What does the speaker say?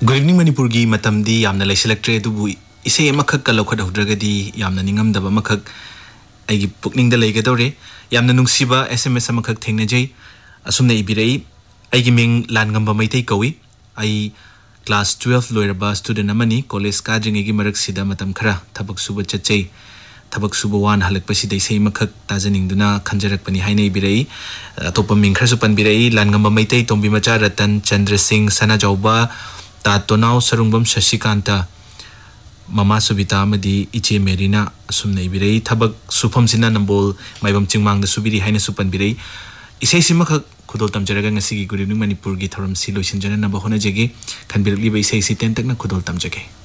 Good evening Manipur gi matamdi yamna laisilaktre dubu isei amakak ka lokhat haudragadi yamna ningamdaba amakak aigi pukningda leigadore yamna nungsiba SMS amakak thengnajai asumna ibirei aigi ming langamba maitai kawi ai class 12 loiraba student amani college kadringegi marak sida matam khara thabak suba chachei thabak suba wan halakpasida isei makak tajaningduna khanjarakpani haina ibirei atopa ming khara supan birei langamba maitai tombi macha ratan chandra singh sana jawba तातोनाव सरुंगबम Shashikanta mama Subita मदी इचे Mirena असुमने बिरई थबक सुफम Cina Nambol Maibam चिंगमांग the सुबिरी हाइना सुपन बिरई इसे सिमख खुदोल तमजरगा ngasi gi good evening Manipur gi थरम सि लोइसिन जन नब होना जगे खनबिरली बै इसे सि 10 तक न खुदोल तमजगे